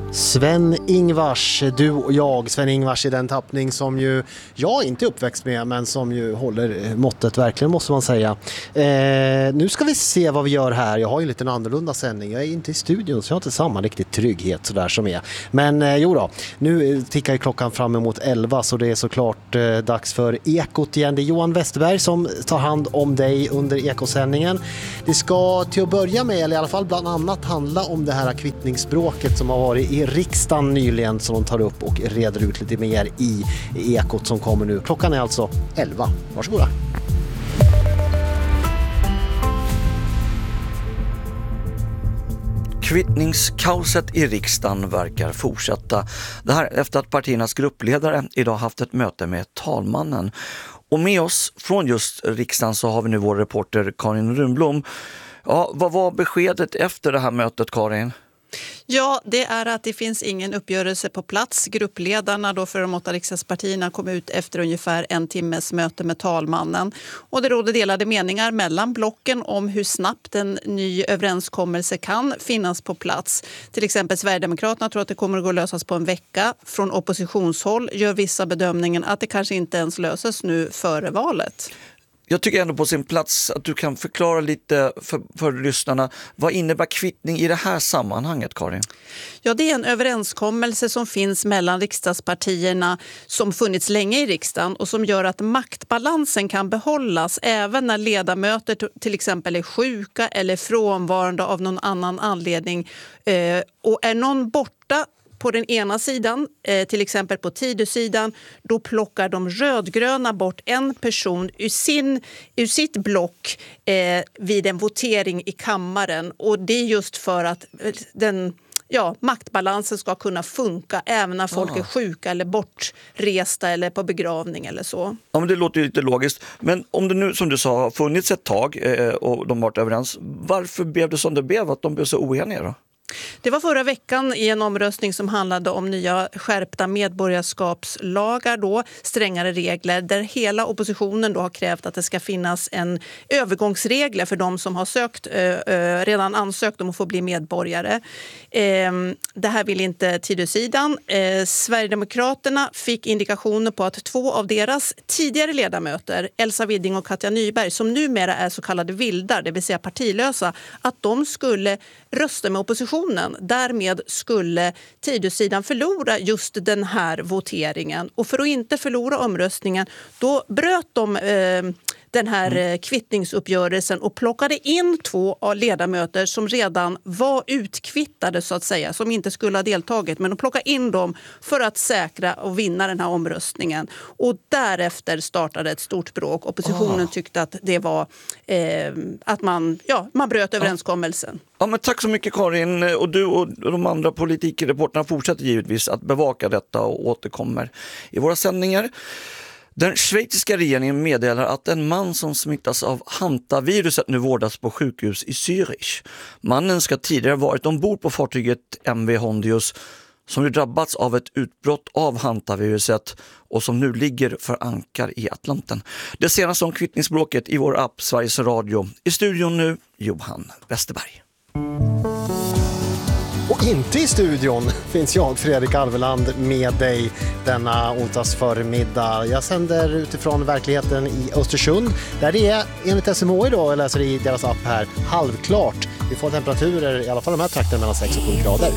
Sven-Ingvars, du och jag. Sven-Ingvars är den tappning som ju jag inte är uppväxt med, men som ju håller måttet verkligen, måste man säga. Nu ska vi se vad vi gör här. Jag har ju en liten annorlunda sändning. Jag är inte i studion så jag har inte samma riktigt trygghet så där som är. Men jo då, nu tickar ju klockan fram emot 11 så det är såklart dags för Ekot igen. Det är Johan Westerberg som tar hand om dig under Ekosändningen. Det ska till att börja med, eller i alla fall bland annat, handla om det här kvittningsbråket som har varit i riksdagen nyligen, som de tar upp och reder ut lite mer i Ekot som kommer nu. Klockan är alltså 11. Varsågoda. Kvittningskaoset i riksdagen verkar fortsätta. Det här efter att partiernas gruppledare idag haft ett möte med talmannen. Och med oss från just riksdagen så har vi nu vår reporter Karin Runblom. Ja, vad var beskedet efter det här mötet, Karin? Ja, det är att det finns ingen uppgörelse på plats. Gruppledarna då för de 8 riksdagspartierna kom ut efter ungefär en timmes möte med talmannen. Och det råder delade meningar mellan blocken om hur snabbt en ny överenskommelse kan finnas på plats. Till exempel Sverigedemokraterna tror att det kommer att gå att lösas på en vecka. Från oppositionshåll gör vissa bedömningen att det kanske inte ens löses nu före valet. Jag tycker ändå på sin plats att du kan förklara lite för lyssnarna. Vad innebär kvittning i det här sammanhanget, Karin? Ja, det är en överenskommelse som finns mellan riksdagspartierna som funnits länge i riksdagen och som gör att maktbalansen kan behållas även när ledamöter till exempel är sjuka eller frånvarande av någon annan anledning. Och är någon borta på den ena sidan, till exempel på Tidösidan, då plockar de rödgröna bort en person ur sitt block vid en votering i kammaren. Och det är just för att maktbalansen ska kunna funka även när folk är sjuka eller bortresta eller på begravning eller så. Ja, men det låter ju lite logiskt. Men om det nu, som du sa, har funnits ett tag och de varit överens, varför blev det som det blev, att de blev så oeniga då? Det var förra veckan i en omröstning som handlade om nya skärpta medborgarskapslagar, då, strängare regler, där hela oppositionen då har krävt att det ska finnas en övergångsregler för de som har redan ansökt om att få bli medborgare. Det här vill inte Tidösidan. Sverigedemokraterna fick indikationer på att 2 av deras tidigare ledamöter, Elsa Widding och Katja Nyberg, som numera är så kallade vildar, det vill säga partilösa, att de skulle rösta med oppositionen. Därmed skulle Tidösidan förlora just den här voteringen. Och för att inte förlora omröstningen, då bröt de den här kvittningsuppgörelsen och plockade in 2 ledamöter som redan var utkvittade så att säga, som inte skulle ha deltagit. Men de plockade in dem för att säkra och vinna den här omröstningen. Och därefter startade ett stort bråk. Oppositionen tyckte att det var att man bröt överenskommelsen. Ja, men tack så mycket, Karin. Och du och de andra politikreporterna fortsätter givetvis att bevaka detta och återkommer i våra sändningar. Den schweiziska regeringen meddelar att en man som smittas av hantaviruset nu vårdas på sjukhus i Zürich. Mannen ska tidigare varit ombord på fartyget MV Hondius som ju drabbats av ett utbrott av hantaviruset och som nu ligger för ankar i Atlanten. Det senaste om kvittningsbråket i vår app Sveriges Radio. I studion nu, Johan Westerberg. Och inte i studion finns jag, Fredrik Alveland, med dig denna onsdags förmiddag. Jag sänder utifrån verkligheten i Östersund, där det är enligt SMHI då, jag läser i deras app här, halvklart. Vi får temperaturer i alla fall de här trakterna mellan 6 och 7 grader.